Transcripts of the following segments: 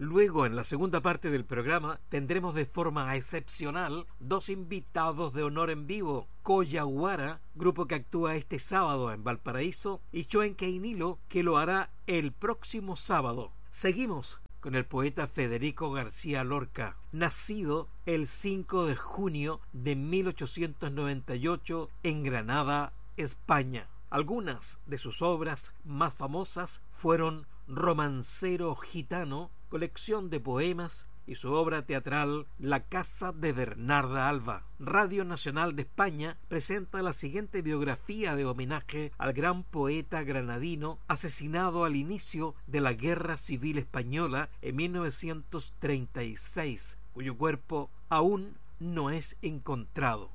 Luego, en la segunda parte del programa, tendremos de forma excepcional 2 invitados de honor en vivo: Coyahuara, grupo que actúa este sábado en Valparaíso, y Choenqueynilo, que lo hará el próximo sábado. Seguimos con el poeta Federico García Lorca, nacido el 5 de junio de 1898 en Granada, España. Algunas de sus obras más famosas fueron Romancero Gitano, colección de poemas, y su obra teatral La casa de Bernarda Alba. Radio Nacional de España presenta la siguiente biografía de homenaje al gran poeta granadino asesinado al inicio de la Guerra Civil Española en 1936, cuyo cuerpo aún no es encontrado.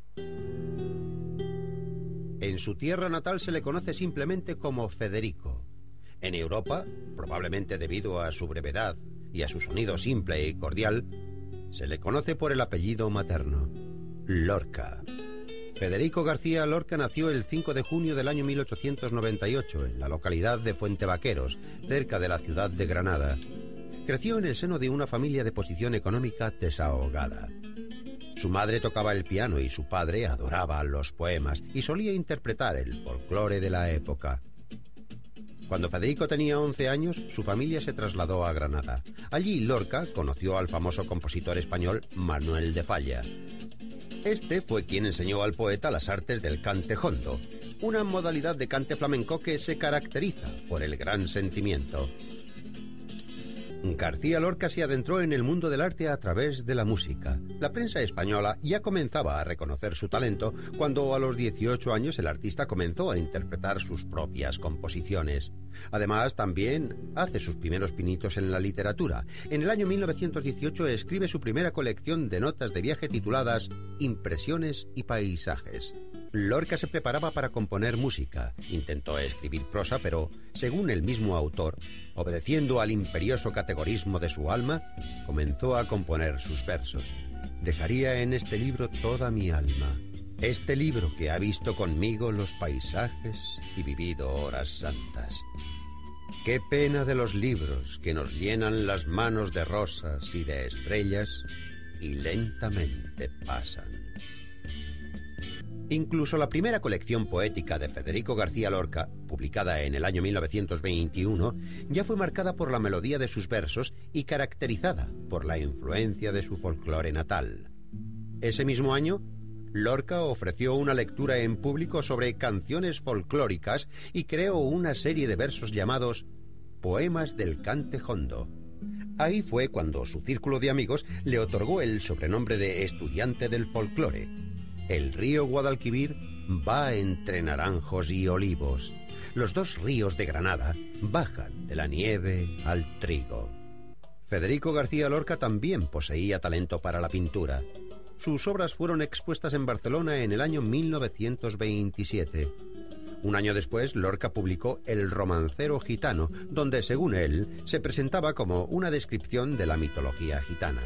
En su tierra natal se le conoce simplemente como Federico. En Europa, probablemente debido a su brevedad y a su sonido simple y cordial, se le conoce por el apellido materno, Lorca. Federico García Lorca nació el 5 de junio del año 1898 en la localidad de Fuentevaqueros, cerca de la ciudad de Granada. Creció en el seno de una familia de posición económica desahogada. Su madre tocaba el piano y su padre adoraba los poemas y solía interpretar el folclore de la época. Cuando Federico tenía 11 años, su familia se trasladó a Granada. Allí Lorca conoció al famoso compositor español Manuel de Falla. Este fue quien enseñó al poeta las artes del cante jondo, una modalidad de cante flamenco que se caracteriza por el gran sentimiento. García Lorca se adentró en el mundo del arte a través de la música. La prensa española ya comenzaba a reconocer su talento cuando a los 18 años el artista comenzó a interpretar sus propias composiciones. Además, también hace sus primeros pinitos en la literatura. En el año 1918 escribe su primera colección de notas de viaje tituladas Impresiones y Paisajes. Lorca se preparaba para componer música. Intentó escribir prosa, pero, según el mismo autor, obedeciendo al imperioso categorismo de su alma, comenzó a componer sus versos. Dejaría en este libro toda mi alma. Este libro que ha visto conmigo los paisajes y vivido horas santas. Qué pena de los libros que nos llenan las manos de rosas y de estrellas y lentamente pasan. Incluso la primera colección poética de Federico García Lorca, publicada en el año 1921, ya fue marcada por la melodía de sus versos y caracterizada por la influencia de su folclore natal. Ese mismo año, Lorca ofreció una lectura en público sobre canciones folclóricas y creó una serie de versos llamados Poemas del Cante Jondo. Ahí fue cuando su círculo de amigos le otorgó el sobrenombre de estudiante del folclore. El río Guadalquivir va entre naranjos y olivos. Los dos ríos de Granada bajan de la nieve al trigo. Federico García Lorca también poseía talento para la pintura. Sus obras fueron expuestas en Barcelona en el año 1927. Un año después, Lorca publicó El Romancero Gitano, donde, según él, se presentaba como una descripción de la mitología gitana.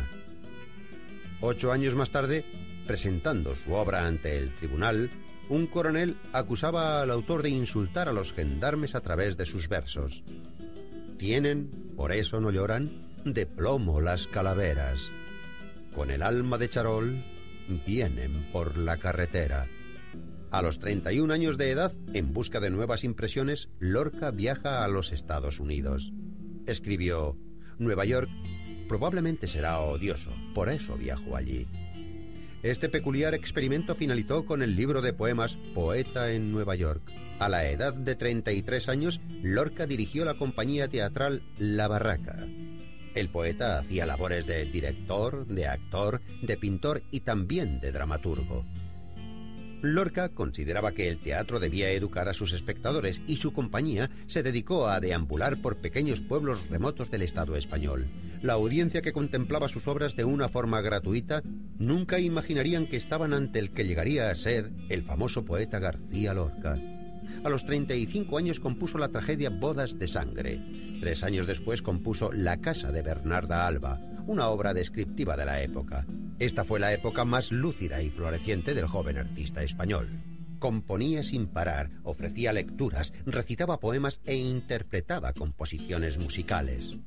8 años más tarde, presentando su obra ante el tribunal, un coronel acusaba al autor de insultar a los gendarmes a través de sus versos. Tienen, por eso no lloran, de plomo las calaveras. Con el alma de charol, vienen por la carretera. A los 31 años de edad, en busca de nuevas impresiones, Lorca viaja a los Estados Unidos. Escribió: Nueva York probablemente será odioso, por eso viajo allí. Este peculiar experimento finalizó con el libro de poemas Poeta en Nueva York. A la edad de 33 años, Lorca dirigió la compañía teatral La Barraca. El poeta hacía labores de director, de actor, de pintor y también de dramaturgo. Lorca consideraba que el teatro debía educar a sus espectadores y su compañía se dedicó a deambular por pequeños pueblos remotos del Estado español. La audiencia que contemplaba sus obras de una forma gratuita nunca imaginarían que estaban ante el que llegaría a ser el famoso poeta García Lorca. A los 35 años compuso la tragedia Bodas de Sangre. 3 años después compuso La casa de Bernarda Alba, una obra descriptiva de la época. Esta fue la época más lúcida y floreciente del joven artista español. Componía sin parar, ofrecía lecturas, recitaba poemas e interpretaba composiciones musicales.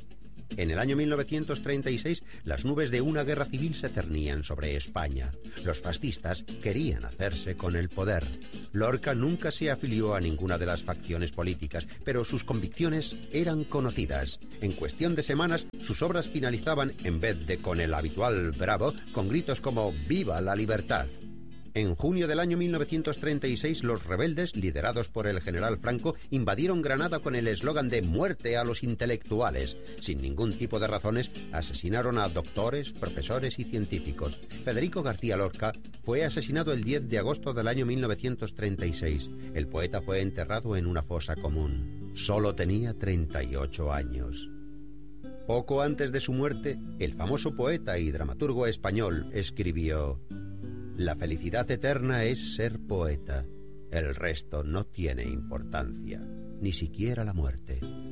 En el año 1936, las nubes de una guerra civil se cernían sobre España. Los fascistas querían hacerse con el poder. Lorca nunca se afilió a ninguna de las facciones políticas, pero sus convicciones eran conocidas. En cuestión de semanas, sus obras finalizaban, en vez de con el habitual bravo, con gritos como «¡Viva la libertad!». En junio del año 1936, los rebeldes, liderados por el general Franco, invadieron Granada con el eslogan de «Muerte a los intelectuales». Sin ningún tipo de razones, asesinaron a doctores, profesores y científicos. Federico García Lorca fue asesinado el 10 de agosto del año 1936. El poeta fue enterrado en una fosa común. Solo tenía 38 años. Poco antes de su muerte, el famoso poeta y dramaturgo español escribió: «La felicidad eterna es ser poeta. El resto no tiene importancia, ni siquiera la muerte».